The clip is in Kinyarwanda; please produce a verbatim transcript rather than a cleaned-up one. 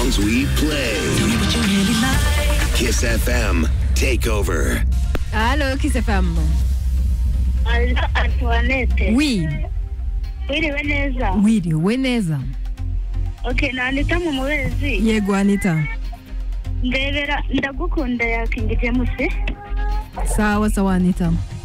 songs we play. Kiss F M Takeover. Allô, Kiss F M. Allo, Antoinette. Oui. Wiriwe neza. Wiriwe neza. Okay, na Anita mu muwezi. Yego Anita. Ndebera ndagukunda ya King James. Sawa sawa Anita.